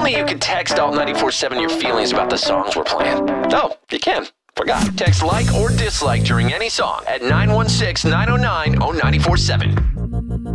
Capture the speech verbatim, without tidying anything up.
only you can text Alt ninety-four seven your feelings about the songs we're playing. Oh, you can. Forgot. Text like or dislike during any song at nine one six, nine oh nine, oh nine four seven.